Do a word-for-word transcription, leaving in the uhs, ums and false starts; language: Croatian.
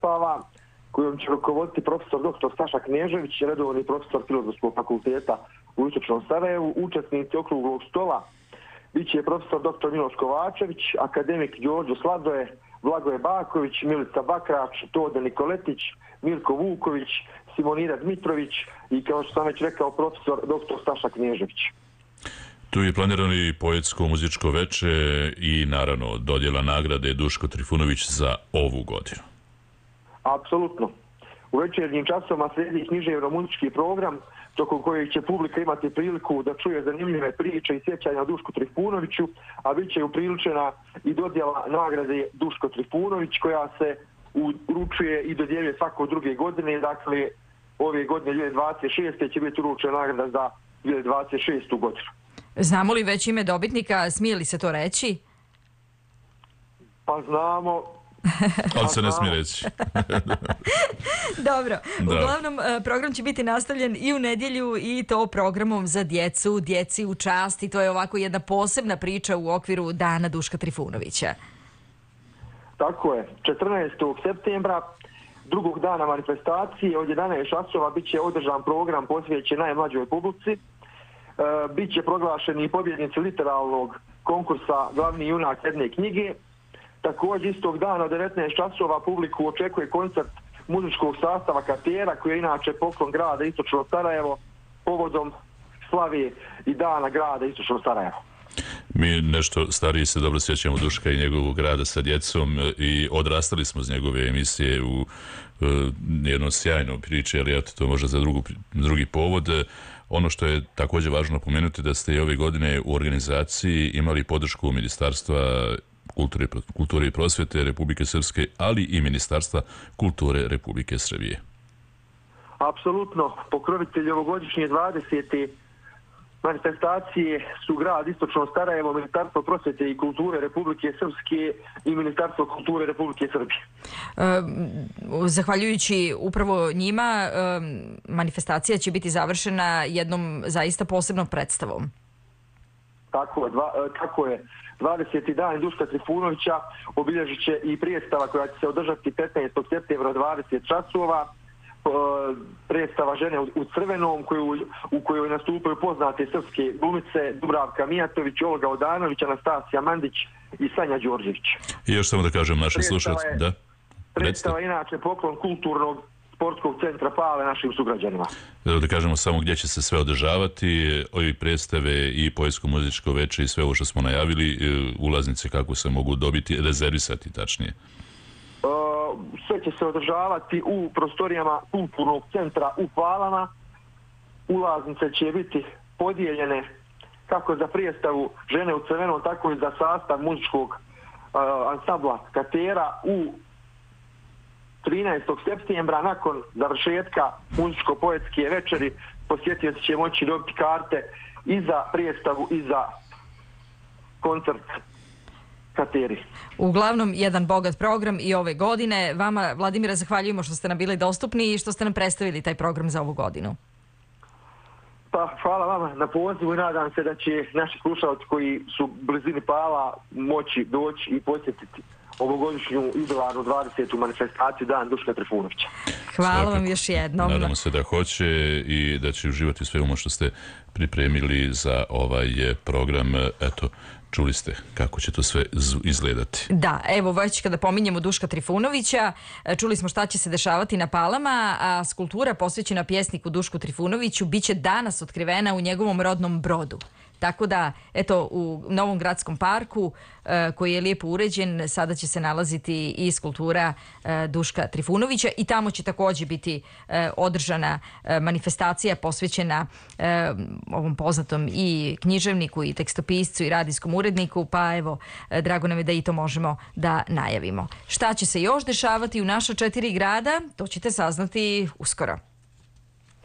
Pava, kojom će rukovoditi profesor doktor Saša Knežević, redovni profesor Filozofskog fakulteta u Istočnom Sarajevu. Učesnici okruglog stola biće profesor doktor Miloš Kovačević, akademik Đorđe Sladoje, Blagoje Baković, Milica Bakrač, Tode Nikoletić, Mirko Vuković, Simonira Dmitrović i, kao što sam već rekao, profesor doktor Saša Knežević. Tu je planirano i poetsko-muzičko veče i naravno dodjela nagrade Duško Trifunović za ovu godinu. Apsolutno. U večernjim časovima slijedi književno-muzički program tokom kojeg će publika imati priliku da čuje zanimljive priče i sjećanja o Dušku Trifunoviću, a bit će upriličena i dodjela nagrade Duško Trifunović koja se uručuje i dodjeljuje svako druge godine. Dakle, ove godine dvije hiljade dvadeset šeste. će biti uručena nagrada za dvije hiljade dvadeset šestu. godinu. Znamo li već ime dobitnika? Smije li se to reći? Pa znamo. Ali se ne smije reći. Dobro. Uglavnom, program će biti nastavljen i u nedjelju i to programom za djecu, djeci u čast, i to je ovako jedna posebna priča u okviru Dana Duška Trifunovića. Tako je. četrnaestog septembra, drugog dana manifestacije, od jedanaest časova bit će održan program posvećen najmlađoj publici. Biće proglašeni pobjednici literalnog konkursa Glavni junak jedne knjige. Također istog dana od devetnaest časova publiku očekuje koncert muzičkog sastava Katera, koji je inače poklon grada Istočno Sarajevo povodom slave i dana grada Istočno Sarajevo. Mi nešto stariji se dobro sjećamo Duška i njegovog rada sa djecom i odrastali smo iz njegove emisije u uh, jednom sjajnom priči, ali eto, to možda za drugu, drugi povod. Ono što je također važno napomenuti da ste i ove godine u organizaciji imali podršku Ministarstva kulture, kulture i prosvjete Republike Srpske, ali i Ministarstva kulture Republike Srbije. Apsolutno. Pokrovitelji ovogodišnje dvadesete manifestacije su grad Istočno Sarajevo, Ministarstvo prosvjete i kulture Republike Srpske i Ministarstvo kulture Republike Srbije. Zahvaljujući upravo njima, manifestacija će biti završena jednom zaista posebnom predstavom. Tako, dva, tako je. dvadeseti dan Duška Trifunovića obilježit će i predstava koja će se održati petnaestog septembra od dvadeset časova. Predstava Žene u crvenom, koju, u kojoj nastupaju poznate srpske glumice Dubravka Mijatović, Olga Odanović, Anastasija Mandić i Sanja Đorđević. I još samo da kažem našim slušalcima, da? Predstava je inače poklon kulturnog sportskog centra Pale našim sugrađanima. Da kažemo samo gdje će se sve održavati, ovi predstave i poetsko-muzičko veče i sve ovo što smo najavili, ulaznice kako se mogu dobiti, rezervisati tačnije. Sve će se održavati u prostorijama kulturnog centra u Palama. Ulaznice će biti podijeljene kako za predstavu Žene u crvenom, tako i za sastav muzičkog uh, ansambla Katera u trinaestog septembra. Nakon završetka muzičko-poetske večeri posjetioci će moći dobiti karte i za predstavu i za koncert Kateri. Uglavnom, jedan bogat program i ove godine. Vama, Vladimira, zahvaljujemo što ste nam bili dostupni i što ste nam predstavili taj program za ovu godinu. Pa, hvala vama na pozivu i nadam se da će naši slušalci koji su u blizini Pala moći doći i posjetiti ovogodišnju jubilarnu dvadesetu manifestaciju Dan Duška Trifunovića. Hvala Svakako. vam još jednom. Nadamo se da hoće i da će uživati sve ono što ste pripremili za ovaj program. Eto, čuli ste kako će to sve izgledati. Da, evo već kada pominjemo Duška Trifunovića, čuli smo šta će se dešavati na Palama, a skulptura posvećena pjesniku Dušku Trifunoviću biće danas otkrivena u njegovom rodnom Brodu. Tako da, eto, u Novom gradskom parku, e, koji je lijepo uređen, sada će se nalaziti i skulptura e, Duška Trifunovića i tamo će također biti e, održana e, manifestacija posvećena e, ovom poznatom i književniku i tekstopiscu i radijskom uredniku, pa evo, e, drago nam je da i to možemo da najavimo. Šta će se još dešavati u naša četiri grada, to ćete saznati uskoro.